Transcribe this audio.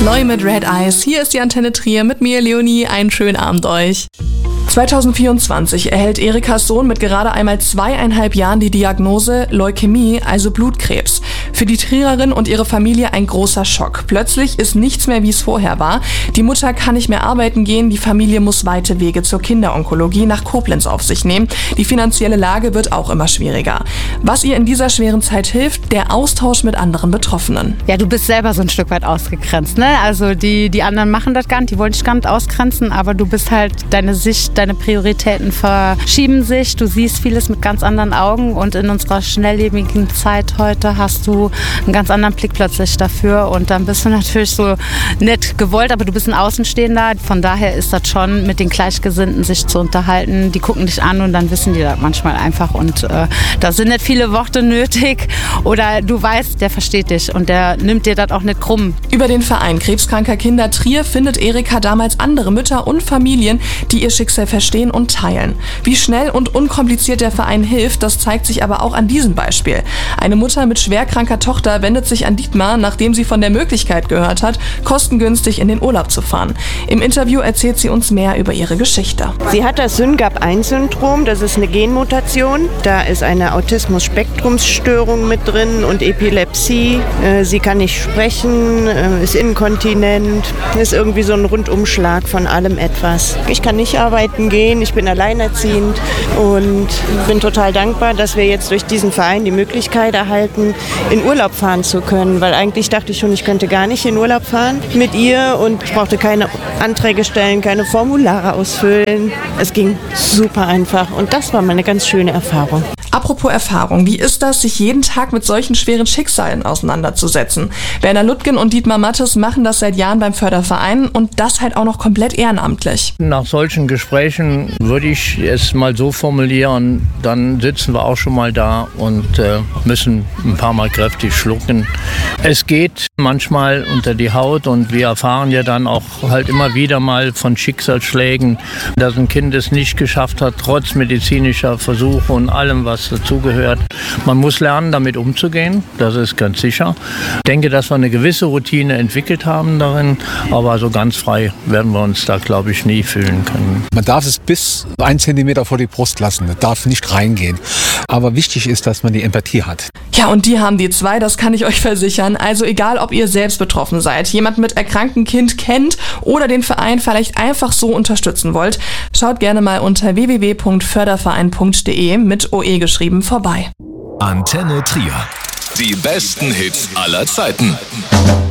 Neu mit Red Eyes. Hier ist die Antenne Trier mit mir, Leonie. Einen schönen Abend euch. 2024 erhält Erikas Sohn mit gerade einmal 2,5 Jahren die Diagnose Leukämie, also Blutkrebs. Für die Triererin und ihre Familie ein großer Schock. Plötzlich ist nichts mehr, wie es vorher war. Die Mutter kann nicht mehr arbeiten gehen, die Familie muss weite Wege zur Kinderonkologie nach Koblenz auf sich nehmen. Die finanzielle Lage wird auch immer schwieriger. Was ihr in dieser schweren Zeit hilft, der Austausch mit anderen Betroffenen. Ja, du bist selber so ein Stück weit ausgegrenzt, ne? Also die anderen machen das gar nicht, die wollen dich gar nicht ausgrenzen, aber du bist halt, deine Sicht, deine Prioritäten verschieben sich, du siehst vieles mit ganz anderen Augen und in unserer schnelllebigen Zeit heute hast du einen ganz anderen Blick plötzlich dafür und dann bist du natürlich so nett gewollt, aber du bist ein Außenstehender, von daher ist das schon mit den Gleichgesinnten sich zu unterhalten, die gucken dich an und dann wissen die das manchmal einfach und da sind nicht viele Worte nötig oder du weißt, der versteht dich und der nimmt dir das auch nicht krumm. Über den Verein Krebskranker Kinder Trier findet Erika damals andere Mütter und Familien, die ihr Schicksal verstehen und teilen. Wie schnell und unkompliziert der Verein hilft, das zeigt sich aber auch an diesem Beispiel. Eine Mutter mit schwerkranker Tochter wendet sich an Dietmar, nachdem sie von der Möglichkeit gehört hat, kostengünstig in den Urlaub zu fahren. Im Interview erzählt sie uns mehr über ihre Geschichte. Sie hat das SYNGAP1-Syndrom, das ist eine Genmutation. Da ist eine Autismus-Spektrumsstörung mit drin und Epilepsie. Sie kann nicht sprechen, ist inkontinent, ist irgendwie so ein Rundumschlag von allem etwas. Ich kann nicht arbeiten gehen, ich bin alleinerziehend und bin total dankbar, dass wir jetzt durch diesen Verein die Möglichkeit erhalten, in Urlaub fahren zu können, weil eigentlich dachte ich schon, ich könnte gar nicht in Urlaub fahren mit ihr und ich brauchte keine Anträge stellen, keine Formulare ausfüllen. Es ging super einfach und das war mal eine ganz schöne Erfahrung. Apropos Erfahrung, wie ist das, sich jeden Tag mit solchen schweren Schicksalen auseinanderzusetzen? Werner Lüttgen und Dietmar Mattes machen das seit Jahren beim Förderverein und das halt auch noch komplett ehrenamtlich. Nach solchen Gesprächen würde ich es mal so formulieren, dann sitzen wir auch schon mal da und müssen ein paar Mal kräftig schlucken. Es geht manchmal unter die Haut und wir erfahren ja dann auch halt immer wieder mal von Schicksalsschlägen, dass ein Kind es nicht geschafft hat, trotz medizinischer Versuche und allem, was dazugehört. Man muss lernen, damit umzugehen, das ist ganz sicher. Ich denke, dass wir eine gewisse Routine entwickelt haben darin, aber so ganz frei werden wir uns da, glaube ich, nie fühlen können. Man darf es bis 1 Zentimeter vor die Brust lassen, das darf nicht reingehen. Aber wichtig ist, dass man die Empathie hat. Ja, und die haben die zwei, das kann ich euch versichern. Also egal, ob ihr selbst betroffen seid, jemand mit erkranktem Kind kennt oder den Verein vielleicht einfach so unterstützen wollt, schaut gerne mal unter www.förderverein.de mit OE geschrieben vorbei. Antenne Trier. Die besten Hits aller Zeiten.